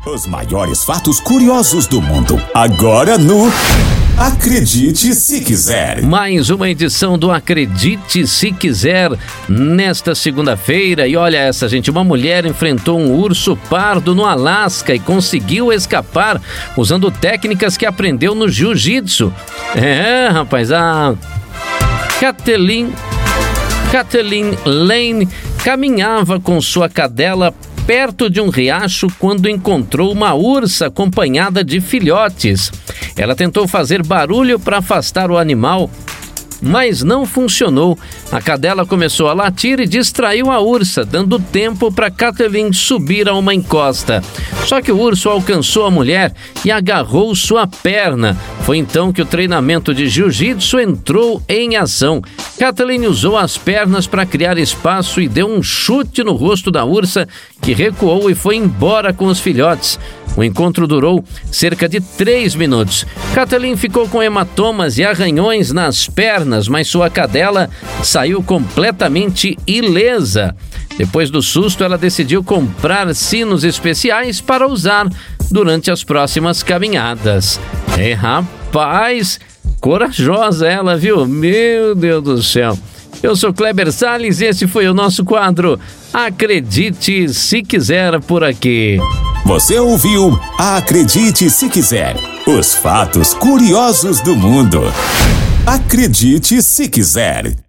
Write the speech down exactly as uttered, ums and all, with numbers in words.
Os maiores fatos curiosos do mundo, agora no Acredite Se Quiser. Mais uma edição do Acredite Se Quiser, nesta segunda-feira. E olha essa, gente, uma mulher enfrentou um urso pardo no Alasca e conseguiu escapar usando técnicas que aprendeu no jiu-jitsu. É, rapaz, a Kathleen, Kathleen Lane caminhava com sua cadela perto de um riacho quando encontrou uma ursa acompanhada de filhotes. Ela tentou fazer barulho para afastar o animal, mas não funcionou. A cadela começou a latir e distraiu a ursa, dando tempo para Kathleen subir a uma encosta. Só que o urso alcançou a mulher e agarrou sua perna. Foi então que o treinamento de jiu-jitsu entrou em ação. Kathleen usou as pernas para criar espaço e deu um chute no rosto da ursa, que recuou e foi embora com os filhotes. O encontro durou cerca de três minutos. Kathleen ficou com hematomas e arranhões nas pernas, mas sua cadela saiu completamente ilesa. Depois do susto, ela decidiu comprar sinos especiais para usar durante as próximas caminhadas. É, rapaz, corajosa ela, viu? Meu Deus do céu. Eu sou Kleber Salles e esse foi o nosso quadro Acredite Se Quiser por aqui. Você ouviu Acredite Se Quiser, os fatos curiosos do mundo. Acredite Se Quiser.